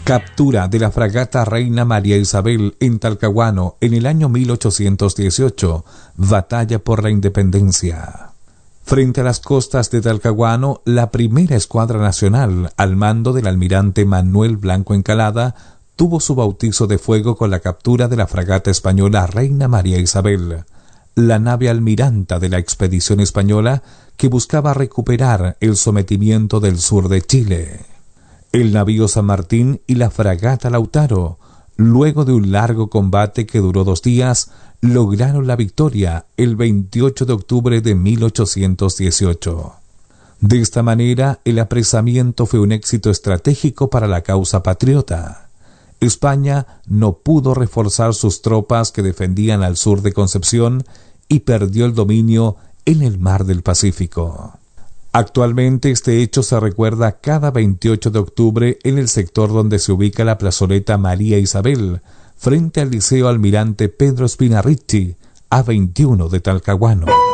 Captura de la fragata Reina María Isabel en Talcahuano en el año 1818. Batalla por la independencia. Frente a las costas de Talcahuano, la primera escuadra nacional, al mando del almirante Manuel Blanco Encalada, tuvo su bautizo de fuego con la captura de la fragata española Reina María Isabel, la nave almiranta de la expedición española que buscaba recuperar el sometimiento del sur de Chile. El navío San Martín y la fragata Lautaro, luego de un largo combate que duró 2 días, lograron la victoria el 28 de octubre de 1818. De esta manera, el apresamiento fue un éxito estratégico para la causa patriota. España no pudo reforzar sus tropas que defendían al sur de Concepción y perdió el dominio en el mar del Pacífico. Actualmente este hecho se recuerda cada 28 de octubre en el sector donde se ubica la plazoleta María Isabel, frente al Liceo Almirante Pedro Spina Ricci, A21 de Talcahuano.